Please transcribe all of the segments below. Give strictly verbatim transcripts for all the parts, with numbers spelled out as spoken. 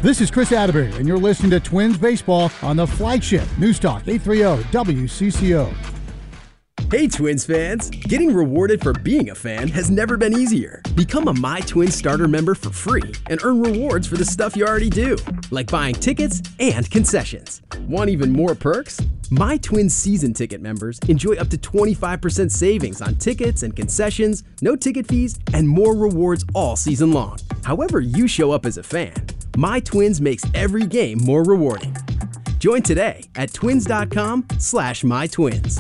This is Chris Atterbury, and you're listening to Twins Baseball on the flagship News Talk eight thirty W C C O. Hey Twins fans! Getting rewarded for being a fan has never been easier. Become a My Twins starter member for free and earn rewards for the stuff you already do, like buying tickets and concessions. Want even more perks? My Twins season ticket members enjoy up to twenty-five percent savings on tickets and concessions, no ticket fees, and more rewards all season long. However you show up as a fan, My Twins makes every game more rewarding. Join today at twins.com slash mytwins.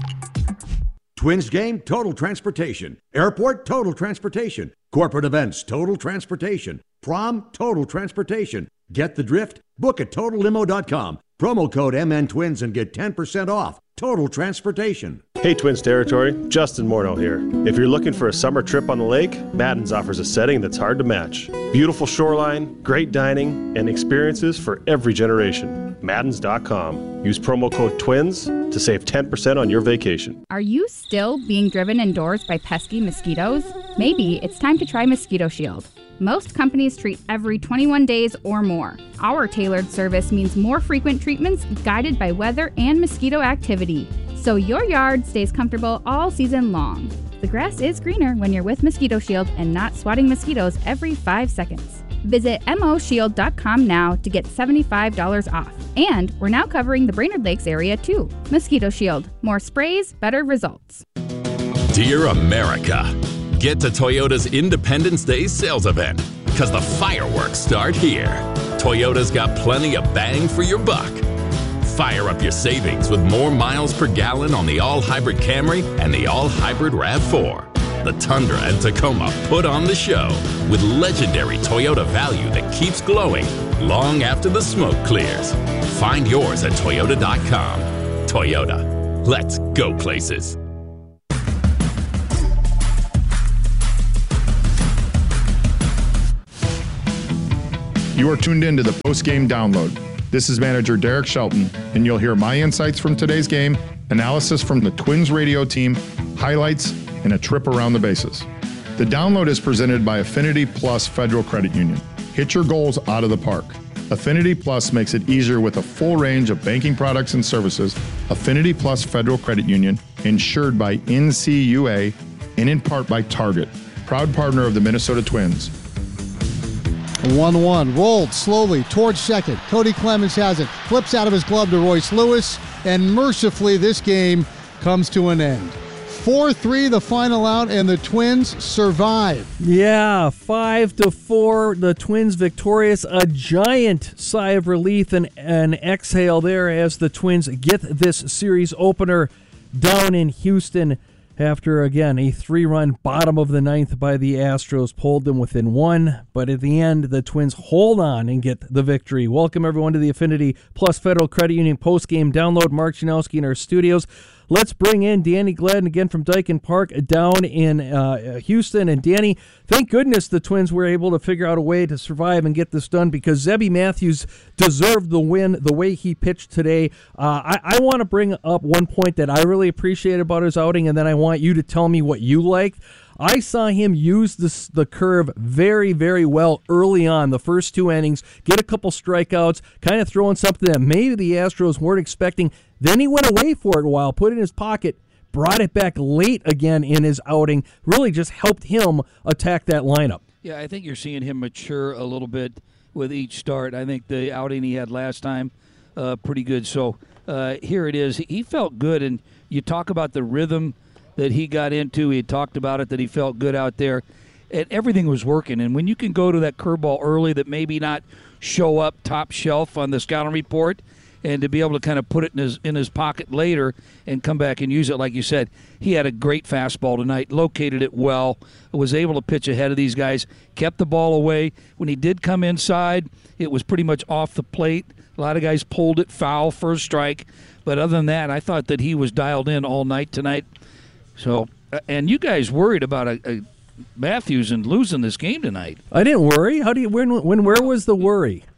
Twins game, Total Transportation. Airport, Total Transportation. Corporate events, Total Transportation. Prom, Total Transportation. Get the drift? Book at total limo dot com. Promo code M N Twins and get ten percent off. Total Transportation. Hey Twins Territory, Justin Morneau here. If you're looking for a summer trip on the lake, Madden's offers a setting that's hard to match. Beautiful shoreline, great dining, and experiences for every generation. Maddens dot com. Use promo code TWINS to save ten percent on your vacation. Are you still being driven indoors by pesky mosquitoes? Maybe it's time to try Mosquito Shield. Most companies treat every twenty-one days or more. Our tailored service means more frequent treatments guided by weather and mosquito activity, so your yard stays comfortable all season long. The grass is greener when you're with Mosquito Shield and not swatting mosquitoes every five seconds. Visit M O shield dot com now to get seventy-five dollars off. And we're now covering the Brainerd Lakes area too. Mosquito Shield. More sprays, better results. Dear America, get to Toyota's Independence Day sales event, because the fireworks start here. Toyota's got plenty of bang for your buck. Fire up your savings with more miles per gallon on the all-hybrid Camry and the all-hybrid RAV four. The Tundra and Tacoma put on the show with legendary Toyota value that keeps glowing long after the smoke clears. Find yours at toyota dot com. Toyota, let's go places. You are tuned in to the post-game download. This is manager Derek Shelton, and you'll hear my insights from today's game, analysis from the Twins radio team, highlights, and a trip around the bases. The download is presented by Affinity Plus Federal Credit Union. Hit your goals out of the park. Affinity Plus makes it easier with a full range of banking products and services. Affinity Plus Federal Credit Union, insured by N C U A and in part by Target, proud partner of the Minnesota Twins. one one, rolled slowly towards second. Cody Clemens has it, flips out of his glove to Royce Lewis, and mercifully this game comes to an end. four three the final out, and the Twins survive. Yeah, five to four, the Twins victorious. A giant sigh of relief and an exhale there as the Twins get this series opener down in Houston. After, again, a three-run bottom of the ninth by the Astros, pulled them within one. But at the end, the Twins hold on and get the victory. Welcome, everyone, to the Affinity Plus Federal Credit Union postgame download. Mark Janowski in our studios. Let's bring in Danny Gladden again from Dyken Park down in uh, Houston. And Danny, thank goodness the Twins were able to figure out a way to survive and get this done, because Zebby Matthews deserved the win the way he pitched today. Uh, I, I want to bring up one point that I really appreciated about his outing, and then I want you to tell me what you liked. I saw him use this, the curve very, very well early on, the first two innings, get a couple strikeouts, kind of throwing something that maybe the Astros weren't expecting. Then he went away for it a while, put it in his pocket, brought it back late again in his outing, really just helped him attack that lineup. Yeah, I think you're seeing him mature a little bit with each start. I think the outing he had last time, uh, pretty good. So uh, here it is. He felt good, and you talk about the rhythm that he got into. He had talked about it, that he felt good out there, and everything was working. And when you can go to that curveball early that maybe not show up top shelf on the scouting report, and to be able to kind of put it in his in his pocket later and come back and use it, like you said, he had a great fastball tonight, located it well, was able to pitch ahead of these guys, kept the ball away. When he did come inside, it was pretty much off the plate. A lot of guys pulled it foul, first strike. But other than that, I thought that he was dialed in all night tonight. So, and you guys worried about a, a Matthews and losing this game tonight? I didn't worry. How do you? When? When? Where was the worry?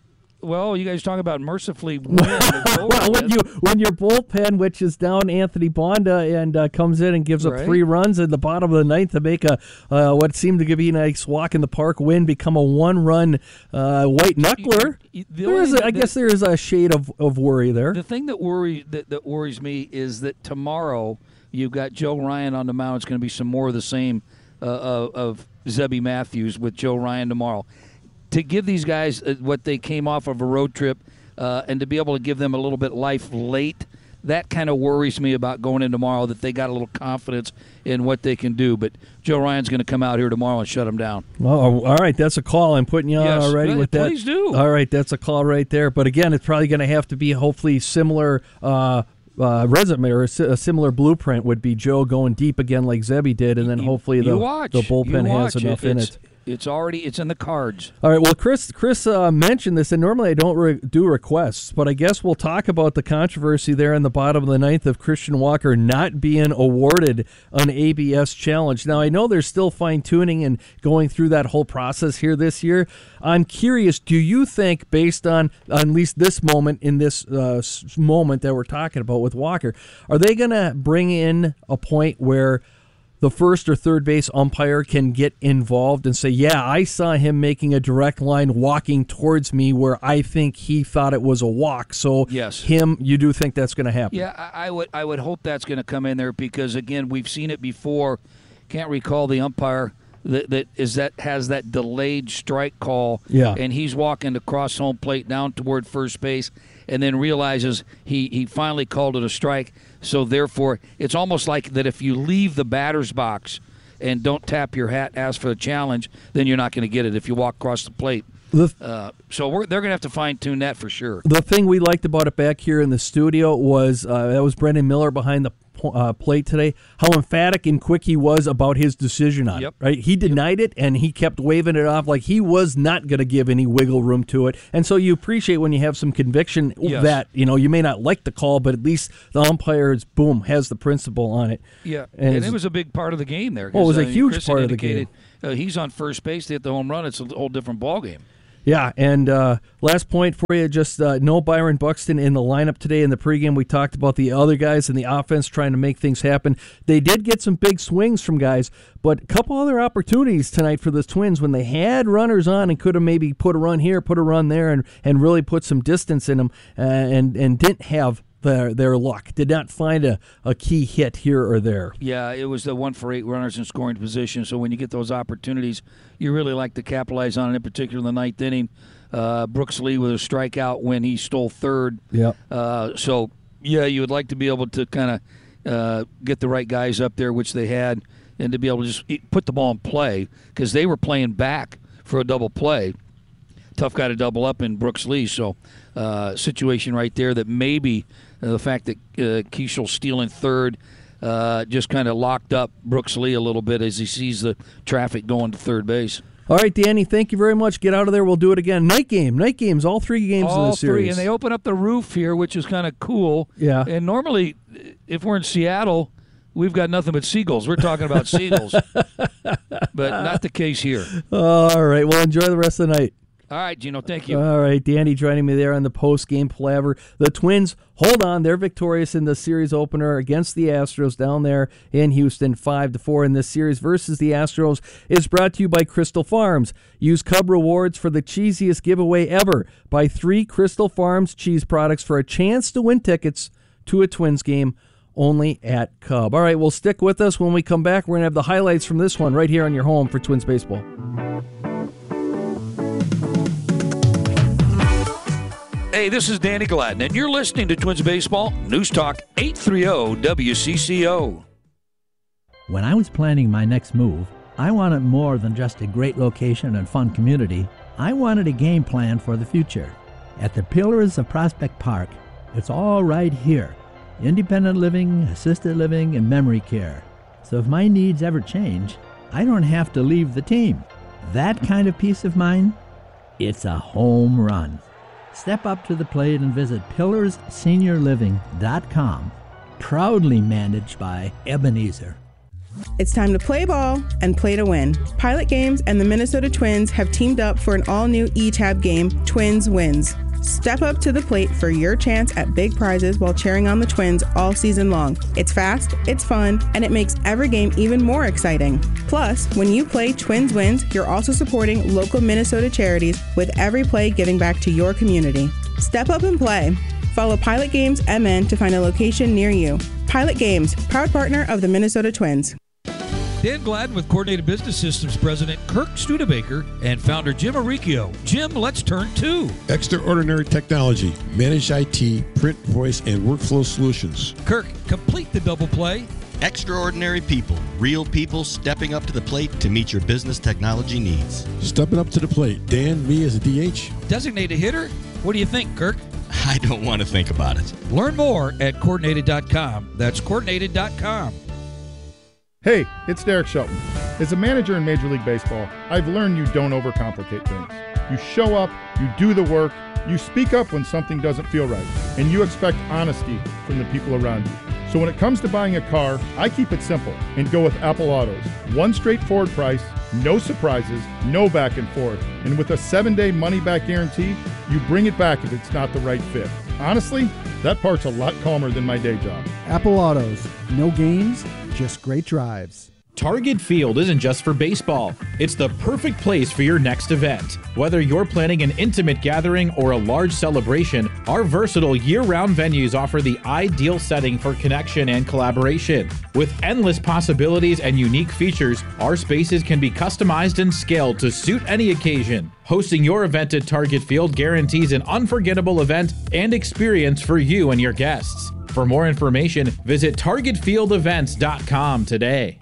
well, you guys talk about mercifully win. Well, when you when your bullpen, which is down Anthony Bonda, and uh, comes in and gives Right. up three runs in the bottom of the ninth to make a uh, what seemed to be a nice walk in the park win become a one-run uh, white knuckler. You- the There is, only- a, I the- guess, there is a shade of, of worry there. The thing that worry that, that worries me is that tomorrow you've got Joe Ryan on the mound. It's going to be some more of the same uh, of, of Zebby Matthews with Joe Ryan tomorrow. To give these guys uh, what they came off of a road trip uh, and to be able to give them a little bit life late, that kind of worries me about going in tomorrow, that they got a little confidence in what they can do. But Joe Ryan's going to come out here tomorrow and shut them down. Oh, all right, that's a call. I'm putting you on Yes, already good, with that. please do. All right, that's a call right there. But again, it's probably going to have to be hopefully similar uh, uh, resume or a, si- a similar blueprint would be Joe going deep again like Zebby did, and then hopefully the, You watch. the bullpen You has watch. enough It- in it's, it. It's already it's in the cards. All right. Well, Chris, Chris uh, mentioned this, and normally I don't re- do requests, but I guess we'll talk about the controversy there in the bottom of the ninth of Christian Walker not being awarded an A B S challenge. Now, I know they're still fine tuning and going through that whole process here this year. I'm curious. Do you think, based on at least this moment in this uh, s- moment that we're talking about with Walker, are they going to bring in a point where the first or third base umpire can get involved and say, yeah, I saw him making a direct line walking towards me where I think he thought it was a walk. So Yes. him, you do think that's going to happen? Yeah, I, I would I would hope that's going to come in there because again we've seen it before. Can't recall the umpire that, that is that has that delayed strike call. Yeah. And he's walking across home plate down toward first base, and then realizes he he finally called it a strike. So therefore, it's almost like that if you leave the batter's box and don't tap your hat, ask for a challenge, then you're not going to get it if you walk across the plate. The, Uh, so we're, they're going to have to fine tune that for sure. the thing we liked about it back here in the studio was uh, that was Brendan Miller behind the po- uh, plate today, how emphatic and quick he was about his decision on Yep. it. Right? He denied it, and he kept waving it off like he was not going to give any wiggle room to it. And so you appreciate when you have some conviction Yes. that, you know, you may not like the call, but at least the umpire is, boom, has the principle on it. Yeah, And and, it's- it was a big part of the game there. Oh, it was 'cause, a uh, huge Chris part had of the indicated, Uh, he's on first base. They hit the home run. It's a whole different ball game. Yeah, and uh, last point for you, just uh, no Byron Buxton in the lineup today. In the pregame, we talked about the other guys in the offense trying to make things happen. They did get some big swings from guys, but a couple other opportunities tonight for the Twins when they had runners on and could have maybe put a run here, put a run there, and, and really put some distance in them, uh, and, and didn't have their, their luck. Did not find a, a key hit here or there. Yeah, it was the one for eight runners in scoring position. So when you get those opportunities, you really like to capitalize on it. In particular, in the ninth inning, uh, Brooks Lee with a strikeout when he stole third. Yep. Uh, so yeah, you would like to be able to kind of uh, get the right guys up there, which they had, and to be able to just e- put the ball in play because they were playing back for a double play. Tough guy to double up in Brooks Lee. So uh, situation right there that maybe uh, the fact that uh, Keishel stealing third uh, just kind of locked up Brooks Lee a little bit as he sees the traffic going to third base. All right, Danny, thank you very much. Get out of there. We'll do it again. Night game. Night games, all three games All in the series. three, and they open up the roof here, which is kind of cool. Yeah. And normally, if we're in Seattle, we've got nothing but seagulls. We're talking about seagulls. But not the case here. All right, well, enjoy the rest of the night. All right, Gino, thank you. All right, Danny joining me there on the post-game palaver. The Twins, hold on, they're victorious in the series opener against the Astros down there in Houston, five to four in this series versus the Astros is brought to you by Crystal Farms. Use Cub Rewards for the cheesiest giveaway ever. Buy three Crystal Farms cheese products for a chance to win tickets to a Twins game only at Cub. All right, well, stick with us. When we come back, we're going to have the highlights from this one right here on your home for Twins Baseball. Hey, this is Danny Gladden, and you're listening to Twins Baseball, News Talk eight thirty W C C O. When I was planning my next move, I wanted more than just a great location and fun community. I wanted a game plan for the future. At the Pillars of Prospect Park, it's all right here. Independent living, assisted living, and memory care. So if my needs ever change, I don't have to leave the team. That kind of peace of mind, it's a home run. Step up to the plate and visit pillars senior living dot com. Proudly managed by Ebenezer. It's time to play ball and play to win. Pilot Games and the Minnesota Twins have teamed up for an all-new E-Tab game, Twins Wins. Step up to the plate for your chance at big prizes while cheering on the Twins all season long. It's fast, it's fun, and it makes every game even more exciting. Plus, when you play Twins Wins, you're also supporting local Minnesota charities with every play giving back to your community. Step up and play. Follow Pilot Games M N to find a location near you. Pilot Games, proud partner of the Minnesota Twins. Dan Gladden with Coordinated Business Systems President Kirk Studebaker and founder Jim Arricchio. Jim, let's turn to Extraordinary Technology, Managed I T, Print, Voice, and Workflow Solutions. Kirk, complete the double play. Extraordinary people, real people stepping up to the plate to meet your business technology needs. Stepping up to the plate, Dan, me as a D H. Designated hitter? What do you think, Kirk? I don't want to think about it. Learn more at coordinated dot com. That's coordinated dot com. Hey, it's Derek Shelton. As a manager in Major League Baseball, I've learned you don't overcomplicate things. You show up, you do the work, you speak up when something doesn't feel right, and you expect honesty from the people around you. So when it comes to buying a car, I keep it simple and go with Apple Autos. One straightforward price, no surprises, no back and forth. And with a seven-day money-back guarantee, you bring it back if it's not the right fit. Honestly, that part's a lot calmer than my day job. Apple Autos. No games, just great drives. Target Field isn't just for baseball. It's the perfect place for your next event. Whether you're planning an intimate gathering or a large celebration, our versatile year-round venues offer the ideal setting for connection and collaboration. With endless possibilities and unique features, our spaces can be customized and scaled to suit any occasion. Hosting your event at Target Field guarantees an unforgettable event and experience for you and your guests. For more information, visit target field events dot com today.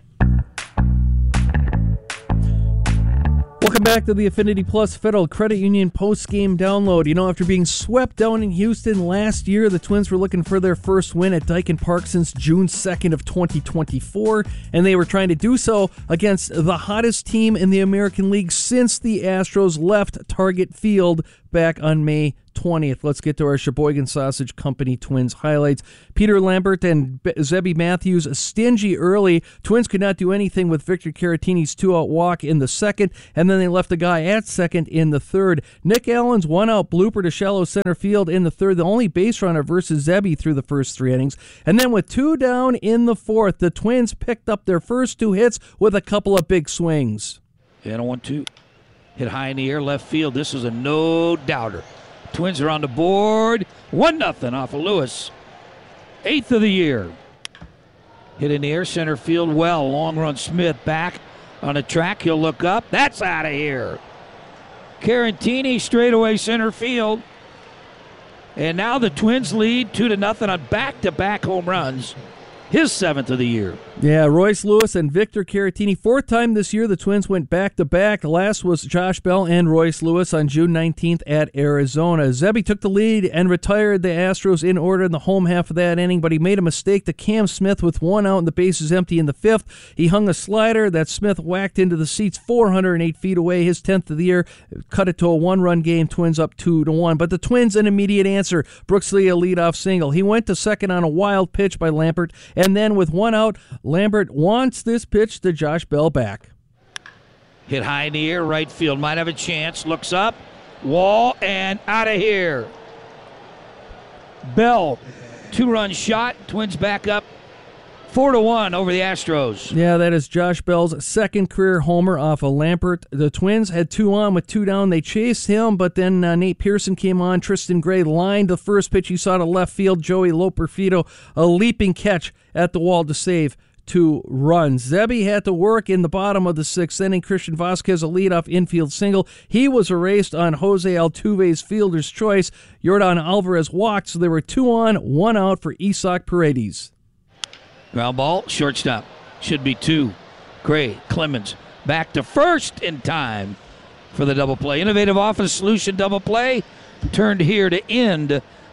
Welcome back to the Affinity Plus Federal Credit Union post-game download. You know, after being swept down in Houston last year, the Twins were looking for their first win at Daikin Park since June second of twenty twenty-four, and they were trying to do so against the hottest team in the American League since the Astros left Target Field back on May twentieth. Let's get to our Sheboygan Sausage Company Twins highlights. Peter Lambert and Zebby Matthews stingy early. Twins could not do anything with Victor Caratini's two-out walk in the second, and then they left a guy at second in the third. Nick Allen's one-out blooper to shallow center field in the third, the only base runner versus Zebby through the first three innings. And then with two down in the fourth, the Twins picked up their first two hits with a couple of big swings. And a one two. Hit high in the air, left field. This is a no-doubter. Twins are on the board. one nothing off of Lewis. Eighth of the year. Hit in the air, center field well. Long run Smith back on the track. He'll look up. That's out of here. Carantini straightaway center field. And now the Twins lead two to nothing on back-to-back home runs. His seventh of the year. Yeah, Royce Lewis and Victor Caratini. Fourth time this year the Twins went back-to-back. The last was Josh Bell and Royce Lewis on June nineteenth at Arizona. Zebby took the lead and retired the Astros in order in the home half of that inning, but he made a mistake to Cam Smith with one out and the bases empty in the fifth. He hung a slider that Smith whacked into the seats four hundred eight feet away, his tenth of the year. Cut it to a one-run game, Twins up two to one. But the Twins an immediate answer. Brooks Lee a leadoff single. He went to second on a wild pitch by Lambert, and then with one out, Lambert wants this pitch to Josh Bell back. Hit high in the air, right field. Might have a chance. Looks up. Wall and out of here. Bell, two-run shot. Twins back up four to one over the Astros. Yeah, that is Josh Bell's second career homer off of Lambert. The Twins had two on with two down. They chased him, but then uh, Nate Pearson came on. Tristan Gray lined the first pitch he saw to left field. Joey Loperfido, a leaping catch at the wall to save two runs. Zebby had to work in the bottom of the sixth inning. Christian Vasquez, a leadoff infield single. He was erased on Jose Altuve's fielder's choice. Yordan Alvarez walked, so there were two on, one out for Isaac Paredes. Ground ball, shortstop. Should be two. Gray, Clemens, back to first in time for the double play. Innovative office solution double play turned here to end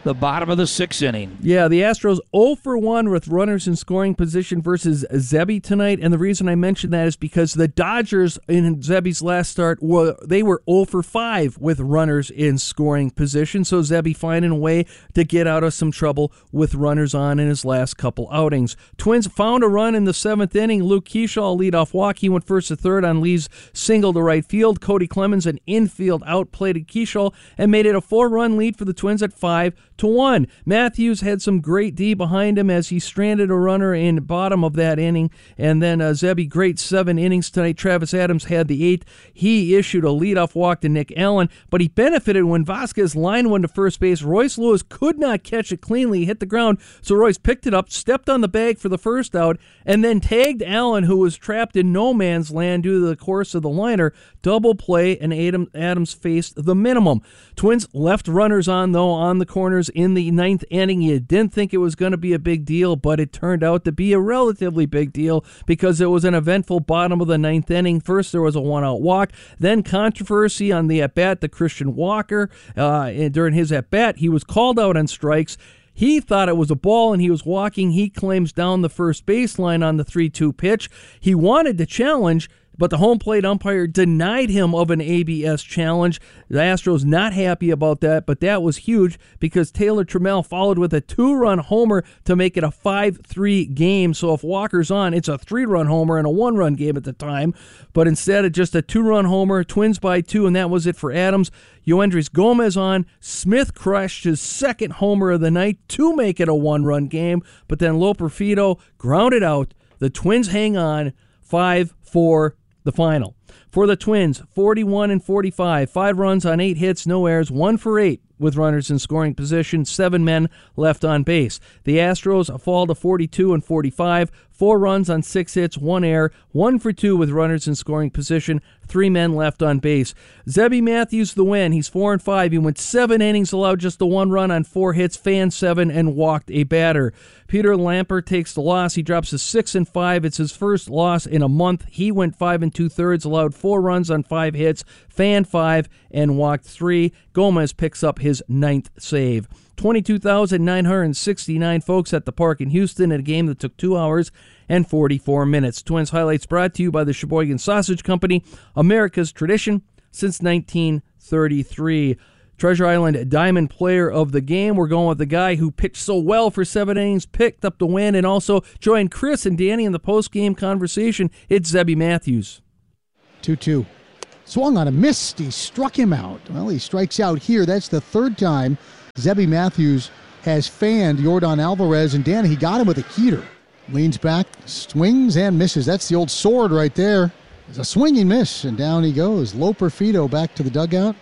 the bottom of the sixth inning. Yeah, the Astros oh for one with runners in scoring position versus Zebby tonight, and the reason I mention that is because the Dodgers in Zebby's last start, were they were oh for five with runners in scoring position, so Zebby finding a way to get out of some trouble with runners on in his last couple outings. Twins found a run in the seventh inning. Luke Keyshaw leadoff walk. He went first to third on Lee's single to right field. Cody Clemens, an infield outplayed Keyshaw and made it a four-run lead for the Twins at five to one. Matthews had some great D behind him as he stranded a runner in bottom of that inning, and then uh, Zebby, great seven innings tonight. Travis Adams had the eighth. He issued a leadoff walk to Nick Allen, but he benefited when Vasquez lined one to first base. Royce Lewis could not catch it cleanly. He hit the ground, so Royce picked it up, stepped on the bag for the first out, and then tagged Allen, who was trapped in no man's land due to the course of the liner. Double play, and Adam, Adams faced the minimum. Twins left runners on, though, on the corners in the ninth inning. You didn't think it was going to be a big deal, but it turned out to be a relatively big deal because it was an eventful bottom of the ninth inning. First, there was a one-out walk, then controversy on the at-bat to Christian Walker. Uh, and during his at-bat, he was called out on strikes. He thought it was a ball, and he was walking, he claims, down the first baseline on the three two pitch. He wanted to challenge, but the home plate umpire denied him of an A B S challenge. The Astros not happy about that, but that was huge because Taylor Trammell followed with a two-run homer to make it a five three game. So if Walker's on, it's a three-run homer and a one-run game at the time. But instead of just a two-run homer, Twins by two, and that was it for Adams. Yoendrys Gomez on. Smith crushed his second homer of the night to make it a one-run game, but then Loperfido grounded out. The Twins hang on five four. The final. For the Twins, forty-one and forty-five, five runs on eight hits, no errors, one for eight with runners in scoring position, seven men left on base. The Astros fall to forty-two and forty-five, four runs on six hits, one error, one for two with runners in scoring position, three men left on base. Zebby Matthews the win. He's four and five. He went seven innings, allowed just the one run on four hits, fanned seven, and walked a batter. Peter Lamper takes the loss. He drops to six and five. It's his first loss in a month. He went five and two thirds, allowed four runs on five hits, fanned five, and walked three. Gomez picks up his ninth save. twenty-two thousand nine hundred sixty-nine folks at the park in Houston in a game that took two hours and forty-four minutes. Twins highlights brought to you by the Sheboygan Sausage Company, America's tradition since nineteen thirty-three. Treasure Island Diamond Player of the Game. We're going with the guy who pitched so well for seven innings, picked up the win, and also joined Chris and Danny in the post-game conversation. It's Zebby Matthews. two two. Swung on a miss. He struck him out. Well, he strikes out here. That's the third time Zebby Matthews has fanned Yordan Alvarez, and Danny, he got him with a heater. Leans back, swings, and misses. That's the old sword right there. It's a swinging miss, and down he goes. Loperfido back to the dugout.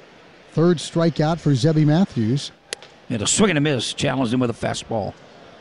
Third strikeout for Zebby Matthews. And a swing and a miss. Challenged him with a fastball.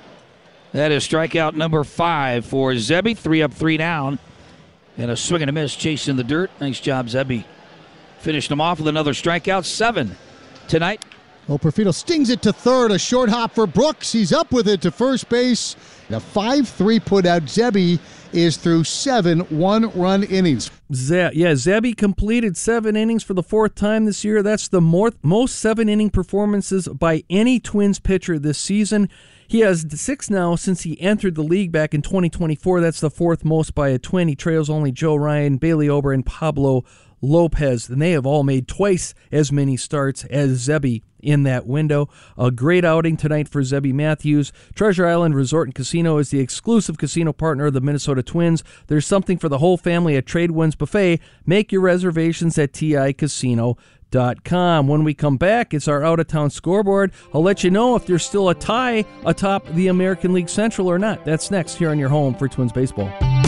That is strikeout number five for Zebby. Three up, three down. And a swing and a miss chasing the dirt. Nice job, Zebby. Finished him off with another strikeout. Seven tonight. Loperfido stings it to third. A short hop for Brooks. He's up with it to first base. A five three put out. Zebby is through seven one-run innings. Ze- yeah, Zebby completed seven innings for the fourth time this year. That's the more- most seven-inning performances by any Twins pitcher this season. He has six now since he entered the league back in twenty twenty-four. That's the fourth most by a Twin. He trails only Joe Ryan, Bailey Ober, and Pablo Lopez. And they have all made twice as many starts as Zebby in that window. A great outing tonight for Zebby Matthews. Treasure Island Resort and Casino is the exclusive casino partner of the Minnesota Twins. There's something for the whole family at Tradewinds Buffet. Make your reservations at T I Casino dot com. When we come back, it's our out-of-town scoreboard. I'll let you know if there's still a tie atop the American League Central or not. That's next here on your home for Twins Baseball.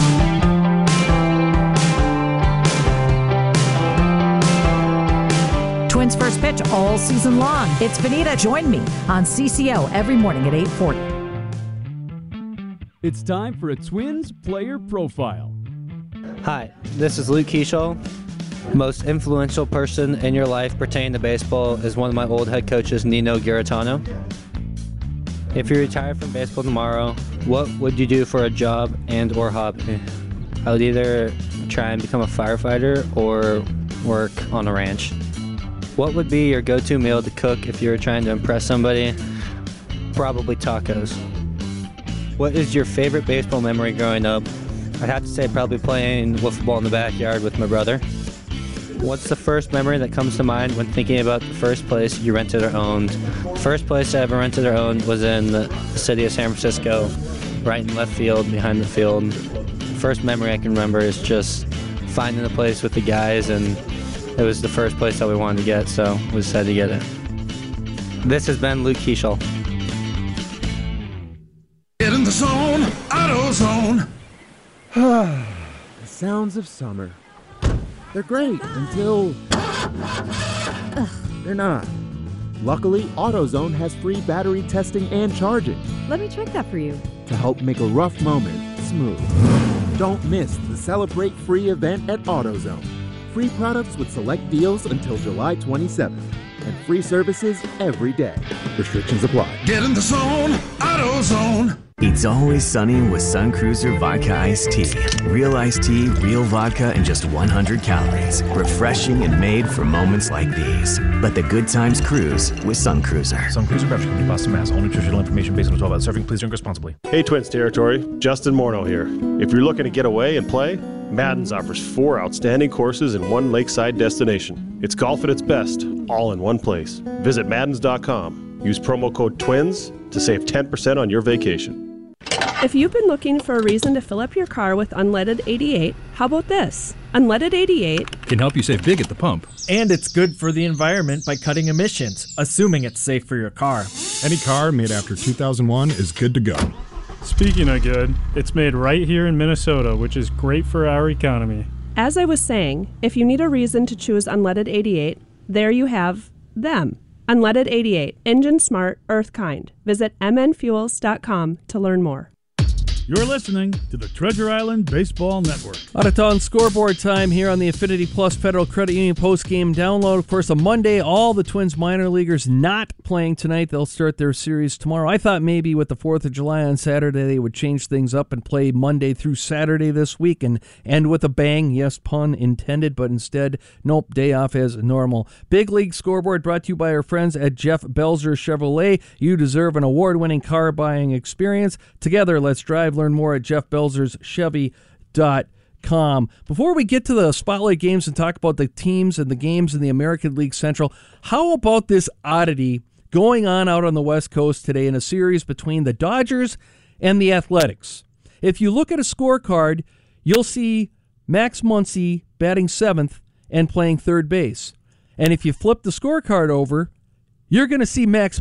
Twins first pitch all season long. It's Benita. Join me on C C O every morning at eight forty. It's time for a Twins player profile. Hi, this is Luke Keyshaw. Most influential person in your life pertaining to baseball is one of my old head coaches, Nino Giratano. If you retire from baseball tomorrow, what would you do for a job and or hobby? I would either try and become a firefighter or work on a ranch. What would be your go-to meal to cook if you were trying to impress somebody? Probably tacos. What is your favorite baseball memory growing up? I'd have to say probably playing wiffle ball in the backyard with my brother. What's the first memory that comes to mind when thinking about the first place you rented or owned? The first place I ever rented or owned was in the city of San Francisco, right in left field, behind the field. The first memory I can remember is just finding the place with the guys, and it was the first place that we wanted to get, so we decided to get it. This has been Luke Keeschel. Get in the zone, AutoZone. The sounds of summer. They're great until Ugh. they're not. Luckily, AutoZone has free battery testing and charging. Let me check that for you. To help make a rough moment smooth. Don't miss the Celebrate Free event at AutoZone. Free products with select deals until July twenty-seventh. And free services every day. Restrictions apply. Get in the zone, AutoZone. It's always sunny with Sun Cruiser Vodka Iced Tea. Real iced tea, real vodka, and just one hundred calories. Refreshing and made for moments like these. Let the good times cruise with Sun Cruiser. Sun Cruiser Beverage Company, Boston, Mass. All nutritional information based on twelve ounce serving. Please drink responsibly. Hey, Twins territory. Justin Morneau here. If you're looking to get away and play, Madden's offers four outstanding courses in one lakeside destination. It's golf at its best, all in one place. Visit Maddens dot com. Use promo code TWINS to save ten percent on your vacation. If you've been looking for a reason to fill up your car with Unleaded eighty-eight, how about this? Unleaded eighty-eight can help you save big at the pump. And it's good for the environment by cutting emissions, assuming it's safe for your car. Any car made after two thousand one is good to go. Speaking of good, it's made right here in Minnesota, which is great for our economy. As I was saying, if you need a reason to choose Unleaded eighty-eight, there you have them. Unleaded eighty-eight, engine smart, earth kind. Visit m n fuels dot com to learn more. You're listening to the Treasure Island Baseball Network. Out of town scoreboard time here on the Affinity Plus Federal Credit Union post-game download. Of course, a Monday, all the Twins minor leaguers not playing tonight. They'll start their series tomorrow. I thought maybe with the fourth of July on Saturday, they would change things up and play Monday through Saturday this week and end with a bang. Yes, pun intended, but instead, nope, day off as normal. Big League Scoreboard brought to you by our friends at Jeff Belzer Chevrolet. You deserve an award-winning car buying experience. Together, let's drive. Learn more at jeff belzers chevy dot com. Before we get to the spotlight games and talk about the teams and the games in the American League Central, how about this oddity going on out on the West Coast today in a series between the Dodgers and the Athletics? If you look at a scorecard, you'll see Max Muncy batting seventh and playing third base. And if you flip the scorecard over, you're going to see Max